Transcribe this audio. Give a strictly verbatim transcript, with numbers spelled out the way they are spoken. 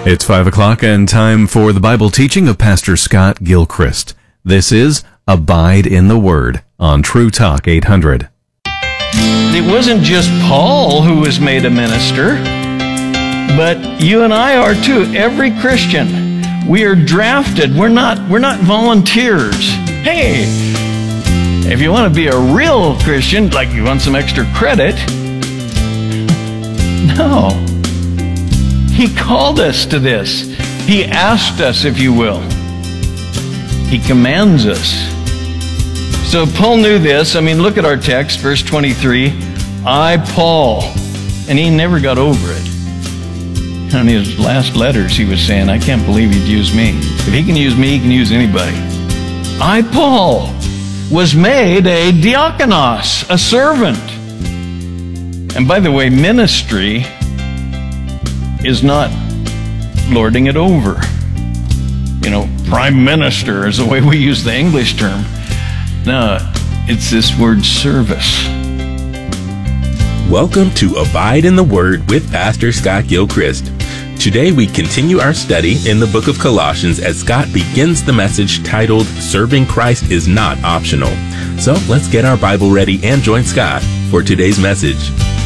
It's five o'clock and time for the Bible teaching of Pastor Scott Gilchrist. This is Abide in the Word on True Talk eight hundred. It wasn't just Paul who was made a minister, but you and I are too. Every Christian, we are drafted. We're not, we're not volunteers. Hey, if you want to be a real Christian, like you want some extra credit, no. He called us to this. He asked us, if you will. He commands us. So Paul knew this. I mean, look at our text, verse twenty-three. I, Paul. And he never got over it. In his last letters, he was saying, I can't believe he'd use me. If he can use me, he can use anybody. I, Paul, was made a diakonos, a servant. And by the way, ministry is not lording it over. You know, prime minister is the way we use the English term. No, it's this word service. Welcome to Abide in the Word with Pastor Scott Gilchrist. Today we continue our study in the book of Colossians as Scott begins the message titled, Serving Christ is Not Optional. So let's get our Bible ready and join Scott for today's message.